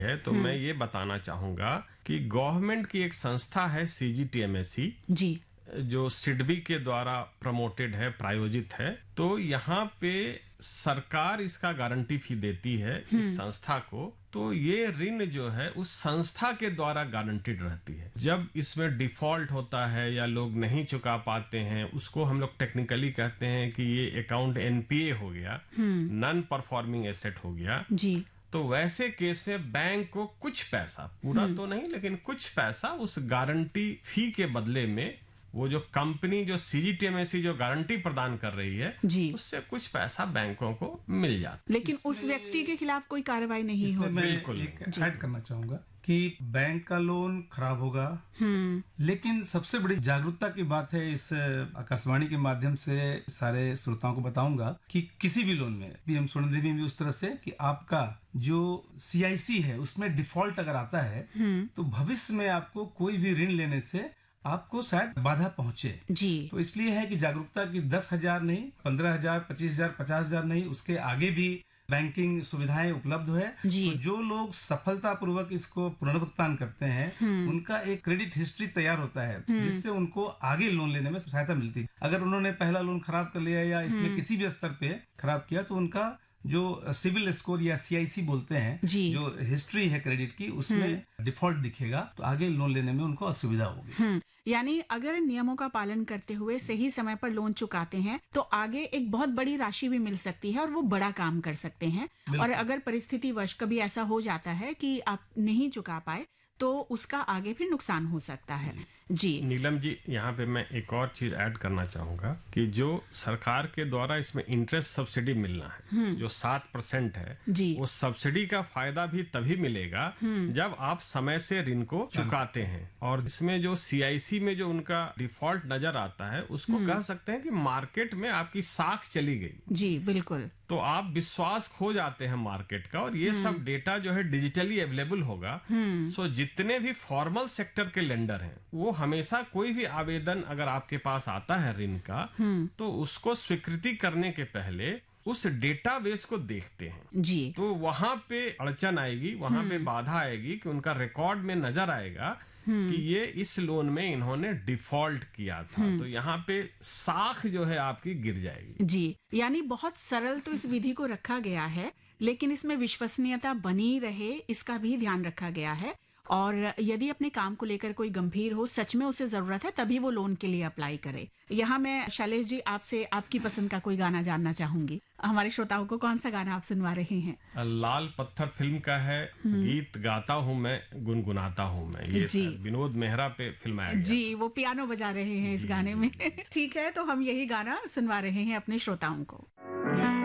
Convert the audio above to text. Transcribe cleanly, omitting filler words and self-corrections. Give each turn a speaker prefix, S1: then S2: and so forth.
S1: है तो मैं ये बताना चाहूंगा कि गवर्नमेंट की एक संस्था है CGTMSE
S2: जी।
S1: जो सिडबी के द्वारा प्रमोटेड है, प्रायोजित है। तो यहाँ पे सरकार इसका गारंटी फी देती है इस संस्था को। तो ये ऋण जो है उस संस्था के द्वारा गारंटीड रहती है। जब इसमें डिफॉल्ट होता है या लोग नहीं चुका पाते हैं, उसको हम लोग टेक्निकली कहते हैं कि ये अकाउंट NPA हो गया, नॉन परफॉर्मिंग एसेट हो गया।
S2: जी।
S1: तो वैसे केस में बैंक को कुछ पैसा, पूरा तो नहीं लेकिन कुछ पैसा उस गारंटी फी के बदले में, वो जो कंपनी जो CGTMSE जो गारंटी प्रदान कर रही है
S2: जी।
S1: उससे कुछ पैसा बैंकों को मिल जाता।
S2: लेकिन उस व्यक्ति के खिलाफ कोई कार्रवाई नहीं होती।
S3: मैं
S1: बिल्कुल
S3: एक ऐड करना चाहूंगा कि बैंक का लोन खराब होगा, लेकिन सबसे बड़ी जागरूकता की बात है, इस आकाशवाणी के माध्यम से सारे श्रोताओं को बताऊंगा कि किसी भी लोन में भी हम स्वर्णदेवी में उस तरह से कि आपका जो CIC है उसमें डिफॉल्ट अगर आता है तो भविष्य में आपको कोई भी ऋण लेने से आपको शायद बाधा पहुंचे।
S2: जी।
S3: तो इसलिए है कि जागरूकता की 10,000 नहीं, 15,000, 25,000, 50,000 नहीं, उसके आगे भी बैंकिंग सुविधाएं उपलब्ध है।
S2: जी।
S3: तो जो लोग सफलतापूर्वक इसको पुनर्भुगतान करते हैं उनका एक क्रेडिट हिस्ट्री तैयार होता है जिससे उनको आगे लोन लेने में सहायता मिलती है। अगर उन्होंने पहला लोन खराब कर लिया या इसमें किसी भी स्तर पे खराब किया तो उनका जो सिविल स्कोर या CIC बोलते हैं, जो हिस्ट्री है क्रेडिट की, उसमें डिफॉल्ट दिखेगा तो आगे लोन लेने में उनको असुविधा होगी।
S2: यानी अगर नियमों का पालन करते हुए सही समय पर लोन चुकाते हैं तो आगे एक बहुत बड़ी राशि भी मिल सकती है और वो बड़ा काम कर सकते हैं। और अगर परिस्थिति वश कभी ऐसा हो जाता है कि आप नहीं चुका पाए तो उसका आगे फिर नुकसान हो सकता है। जी
S1: नीलम जी, यहाँ पे मैं एक और चीज ऐड करना चाहूंगा कि जो सरकार के द्वारा इसमें इंटरेस्ट सब्सिडी मिलना है जो 7% है, वो सब्सिडी का फायदा भी तभी मिलेगा जब आप समय से ऋण को चुकाते हैं। और इसमें जो CIC में जो उनका डिफॉल्ट नजर आता है उसको कह सकते हैं कि मार्केट में आपकी साख चली गई।
S2: जी बिल्कुल।
S1: तो आप विश्वास खो जाते हैं मार्केट का, और ये सब डेटा जो है डिजिटली अवेलेबल होगा। सो जितने भी फॉर्मल सेक्टर के लेंडर हैं वो हमेशा कोई भी आवेदन अगर आपके पास आता है ऋण का तो उसको स्वीकृति करने के पहले उस डेटाबेस को देखते हैं।
S2: जी।
S1: तो वहां पे अड़चन आएगी, वहां पे बाधा आएगी कि उनका रिकॉर्ड में नजर आएगा कि ये इस लोन में इन्होंने डिफॉल्ट किया था, तो यहाँ पे साख जो है आपकी गिर जाएगी।
S2: जी। यानी बहुत सरल तो इस विधि को रखा गया है, लेकिन इसमें विश्वसनीयता बनी रहे इसका भी ध्यान रखा गया है। और यदि अपने काम को लेकर कोई गंभीर हो, सच में उसे जरूरत है, तभी वो लोन के लिए अप्लाई करे। यहाँ मैं शैलेश जी आपसे आपकी पसंद का कोई गाना जानना चाहूंगी। हमारे श्रोताओं को कौन सा गाना आप सुनवा रहे हैं?
S1: लाल पत्थर फिल्म का है, गीत गाता हूँ मैं गुनगुनाता हूँ मैं, ये विनोद मेहरा पे फिल्माया गया।
S2: जी, वो पियानो बजा रहे हैं इस गाने में। ठीक है, तो हम यही गाना सुनवा रहे हैं अपने श्रोताओं को।